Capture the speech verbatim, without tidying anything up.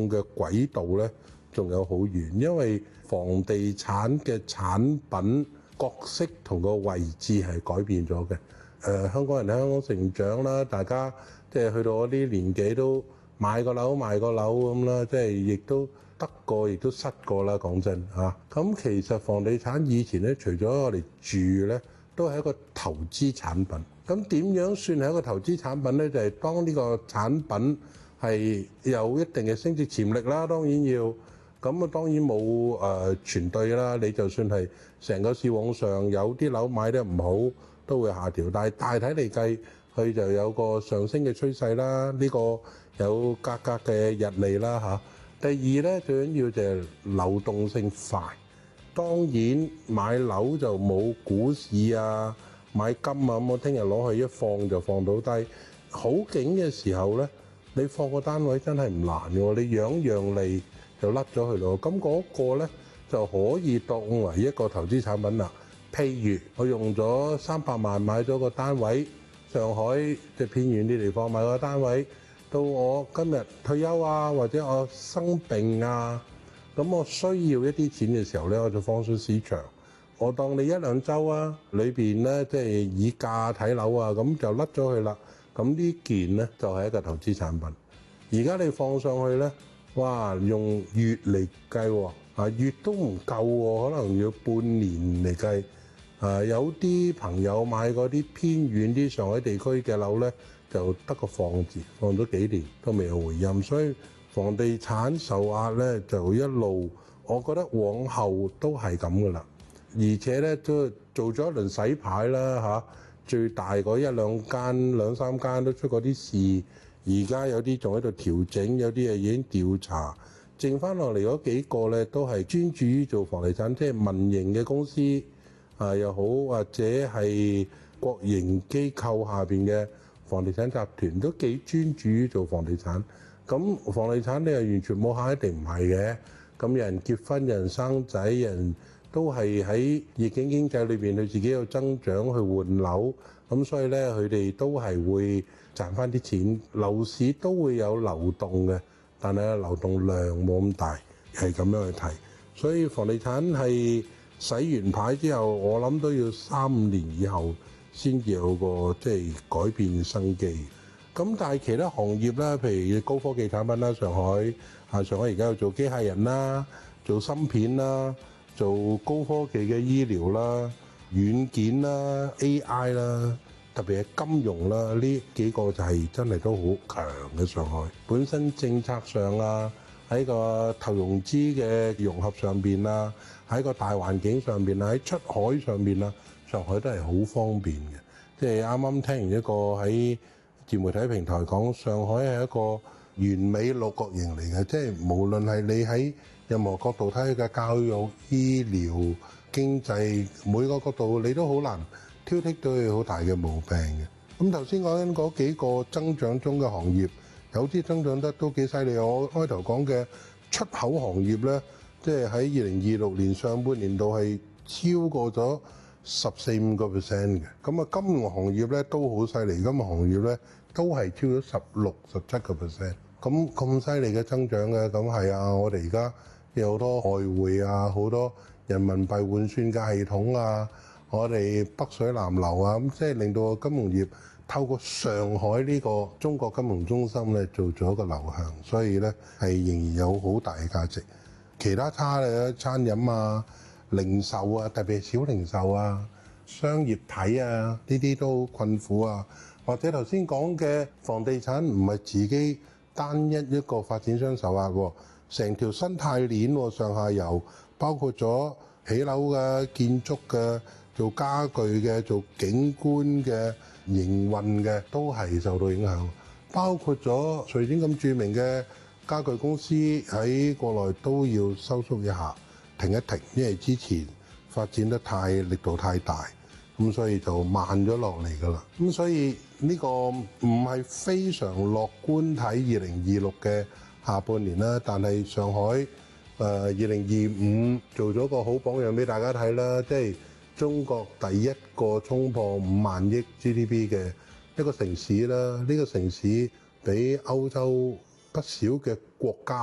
控嘅軌道咧，仲有好遠，因為房地產嘅產品角色同個位置係改變咗嘅。誒、呃，香港人喺香港成長啦，大家即係去到嗰啲年紀都買個樓賣個樓咁啦，即係亦都得過亦都失過啦。講真嚇，咁、啊、其實房地產以前咧，除咗我哋住咧，都係一個投資產品。咁點樣算係一個投資產品咧？就係、是、當呢個產品係有一定嘅升值潛力啦，當然要。咁啊，當然冇誒全對啦。你就算係成個市往上，有啲樓買得唔好，都會下調。但係大體嚟計，佢就有個上升嘅趨勢啦。呢、這個有價格嘅溢利啦嚇。第二咧，最緊要就係流動性快。當然買樓就冇股市啊、買金啊咁，我聽日攞去一放就放到低。好景嘅時候咧，你放個單位真係唔難嘅喎，你養讓利就甩咗佢咯。咁嗰個咧就可以當為一個投資產品啦。譬如我用咗三百萬買咗個單位，上海即係偏遠啲地方買個單位，到我今日退休啊，或者我生病啊，咁我需要一啲錢嘅時候咧，我就放上市場。我當你一兩週啊，裏邊咧即係以價睇樓啊，咁就甩咗佢啦。咁呢件咧就係一個投資產品。而家你放上去咧，哇！用月嚟計喎，啊月都唔夠喎，可能要半年嚟計。啊，有啲朋友買嗰啲偏遠啲上海地區嘅樓咧，就得個放字，放咗幾年都未有回音，所以房地產受壓咧就一路，我覺得往後都係咁噶啦。而且咧都做咗一輪洗牌啦嚇，最大嗰一兩間、兩三間都出過啲事。而家有啲仲喺度調整，有啲係已經調查，剩翻落嚟嗰幾個咧都係專注於做房地產，即係民營嘅公司啊又好，或者係國營機構下邊嘅房地產集團都幾專注於做房地產。咁房地產你又完全冇下一定唔係嘅。咁有人結婚，有人生仔，有人都係喺逆境經濟裏邊，佢自己有增長去換樓，咁所以咧佢哋都係會賺翻啲錢。樓市都會有流動嘅，但係流動量冇咁大，係咁樣去睇。所以房地產係洗完牌之後，我諗都要三五年以後先至有個即係改變生機。咁但係其他行業啦，譬如高科技產品啦，上海啊，上海而家有做機械人啦，做芯片啦，做高科技嘅醫療啦、軟件啦、A I 啦，特別係金融啦，呢幾個就係真係都好強嘅。上海本身政策上啊，喺個投融資嘅融合上邊啊，喺個大環境上邊啊，喺出海上邊啊，上海都係好方便嘅。即係啱啱聽完一個喺自媒體平台講，上海係一個完美六角形嚟嘅，即係無論係你喺任何角度睇嘅教育、醫療、經濟，每個角度你都好難挑剔到佢好大嘅毛病嘅。咁頭先講緊嗰幾個增長中嘅行業，有啲增長得都幾犀利。我開頭講嘅出口行業咧，即係喺二零二六年上半年度係超過咗十四五個 percent 嘅。咁啊，金融行業咧都好犀利，金融行業咧都係超咗十六、十七個 percent。咁咁犀利嘅增長嘅，咁係啊！我哋而家有好多外匯啊，好多人民幣換算嘅系統啊，我哋北水南流啊，咁即係令到個金融業透過上海呢個中國金融中心咧做咗一個流向，所以咧係仍然有好大嘅價值。其他差嘅餐飲啊、零售啊，特別係小零售啊、商業體啊，呢啲都困苦啊。或者頭先講嘅房地產唔係自己單一一個發展商受壓喎，成條生態鏈上下游，包括咗起樓嘅、建築嘅、做家具嘅、做景觀嘅、營運嘅，都係受到影響。包括咗瑞典咁著名嘅家具公司喺國內都要收縮一下，停一停，因為之前發展得太力度太大。咁所以就慢咗落嚟㗎啦。咁所以呢個唔係非常樂觀睇二零二六嘅下半年啦。但係上海誒二零二五做咗個好榜樣俾大家睇啦，即係中國第一個衝破五萬億 G D P 嘅一個城市啦。呢個城市比歐洲不少嘅國家